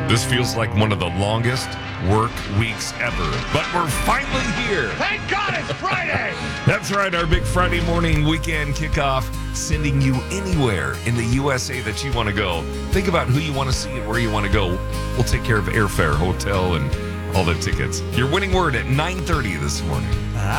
This feels like one of the longest work weeks ever, but we're finally here. Thank God it's Friday! That's right, our big Friday morning weekend kickoff, sending you anywhere in the USA that you want to go. Think about who you want to see and where you want to go. We'll take care of airfare, hotel, and all the tickets. Your winning word at 9:30 this morning.